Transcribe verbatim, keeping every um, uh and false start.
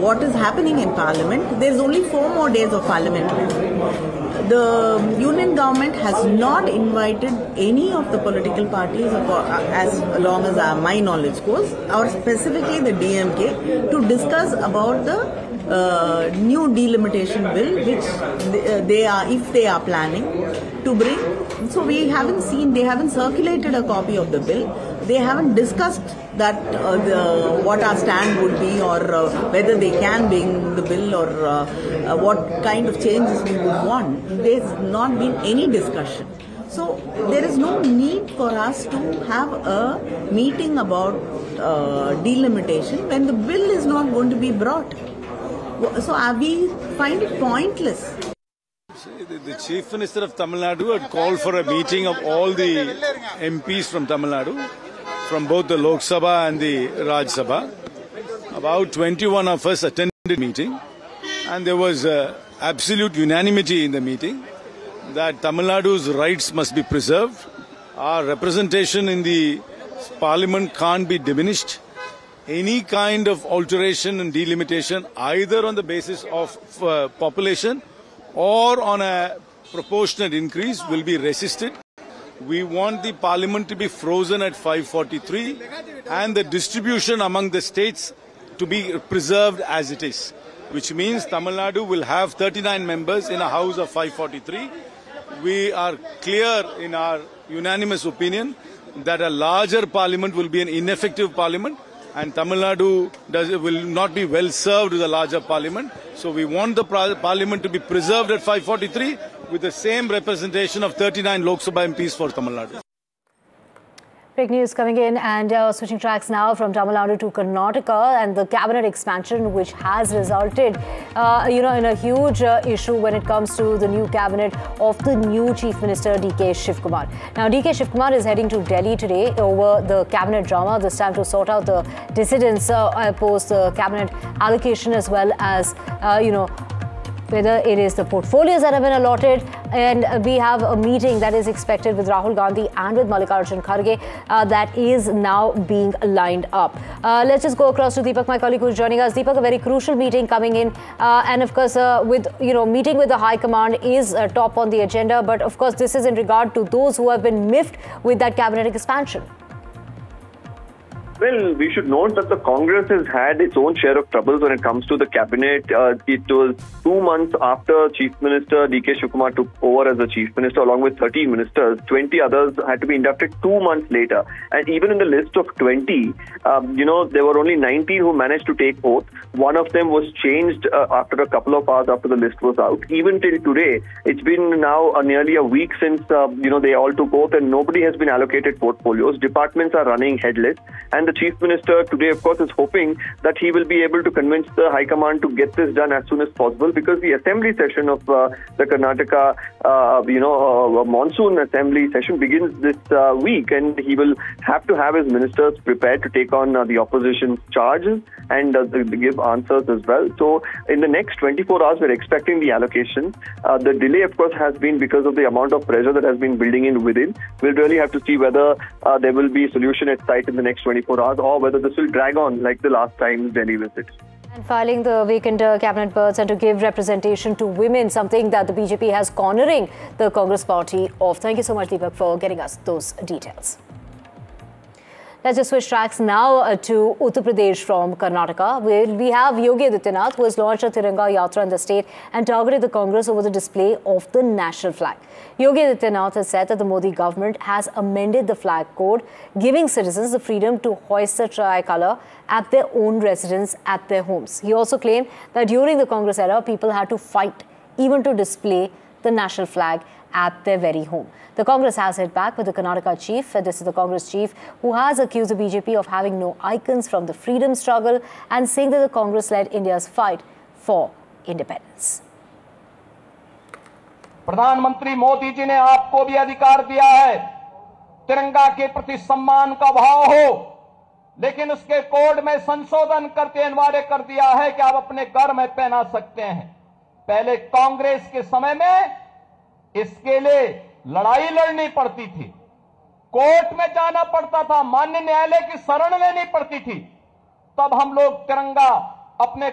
what is happening in Parliament. There's only four more days of Parliament left. The union government has not invited any of the political parties, as long as my knowledge goes, or specifically the D M K, to discuss about the uh, new delimitation bill, which they are, if they are planning to bring. So we haven't seen, they haven't circulated a copy of the bill. They haven't discussed that uh, the, what our stand would be, or uh, whether they can bring the bill, or uh, uh, what kind of changes we would want. There's not been any discussion. So there is no need for us to have a meeting about uh, delimitation when the bill is not going to be brought. So uh, we find it pointless. The, the Chief Minister of Tamil Nadu had called for a meeting of all the M Ps from Tamil Nadu, from both the Lok Sabha and the Raj Sabha. About twenty-one of us attended the meeting, and there was uh, absolute unanimity in the meeting that Tamil Nadu's rights must be preserved. Our representation in the Parliament can't be diminished. Any kind of alteration and delimitation, either on the basis of uh, population or on a proportionate increase, will be resisted. We want the Parliament to be frozen at five forty-three and the distribution among the states to be preserved as it is, which means Tamil Nadu will have thirty-nine members in a house of five forty-three. We are clear in our unanimous opinion that a larger Parliament will be an ineffective Parliament, and Tamil Nadu does, will not be well served with a larger Parliament. So we want the Parliament to be preserved at five forty-three with the same representation of thirty-nine Lok Sabha M Ps for Tamil Nadu. Big news coming in, and uh, switching tracks now from Tamil Nadu to Karnataka, and the cabinet expansion, which has resulted, uh, you know, in a huge uh, issue when it comes to the new cabinet of the new Chief Minister D K Shiv Kumar. Now, D K Shiv Kumar is heading to Delhi today over the cabinet drama, this time to sort out the dissidents uh, post the cabinet allocation, as well as, uh, you know, whether it is the portfolios that have been allotted. And we have a meeting that is expected with Rahul Gandhi and with Mallikarjun Kharge uh, that is now being lined up. Uh, let's just go across to Deepak, my colleague, who's joining us. Deepak, a very crucial meeting coming in, uh, and of course, uh, with you know, meeting with the High Command is uh, top on the agenda. But of course, this is in regard to those who have been miffed with that cabinet expansion. Well, we should note that the Congress has had its own share of troubles when it comes to the cabinet. Uh, it was two months after Chief Minister D K Shiv Kumar took over as the Chief Minister, along with thirteen ministers. twenty others had to be inducted two months later. And even in the list of twenty, um, you know, there were only nineteen who managed to take oath. One of them was changed uh, after a couple of hours after the list was out. Even till today, it's been now uh, nearly a week since, uh, you know, they all took oath, and nobody has been allocated portfolios. Departments are running headless. And the Chief Minister today, of course, is hoping that he will be able to convince the High Command to get this done as soon as possible, because the assembly session of uh, the Karnataka, uh, you know, uh, monsoon assembly session begins this uh, week, and he will have to have his ministers prepared to take on uh, the opposition's charges and uh, give answers as well. So in the next twenty-four hours, we're expecting the allocation. Uh, the delay, of course, has been because of the amount of pressure that has been building in within. We'll really have to see whether uh, there will be a solution at sight in the next twenty-four hours, or whether this will drag on like the last time Delhi visit. And filing the vacant uh, cabinet berths and to give representation to women, something that the B J P has cornering the Congress party of. Thank you so much, Deepak, for getting us those details. Let's just switch tracks now uh, to Uttar Pradesh from Karnataka, where we have Yogi Adityanath, who has launched a Tiranga Yatra in the state and targeted the Congress over the display of the national flag. Yogi Adityanath has said that the Modi government has amended the flag code, giving citizens the freedom to hoist the tricolour at their own residence at their homes. He also claimed that during the Congress era, people had to fight even to display the national flag at their very home. The Congress has hit back with the Karnataka chief. This is the Congress chief who has accused the B J P of having no icons from the freedom struggle and saying that the Congress led India's fight for independence. प्रधानमंत्री मोदी जी ने आपको भी अधिकार दिया है, तिरंगा के प्रति सम्मान का भाव हो, लेकिन उसके कोड में संशोधन करके अनिवार्य कर दिया है कि आप अपने घर में पहना सकते हैं। पहले कांग्रेस के समय में इसके लिए लड़ाई लड़नी पड़ती थी, कोर्ट में जाना पड़ता था, माननीय न्यायालय की शरण लेनी पड़ती थी, तब हम लोग तिरंगा अपने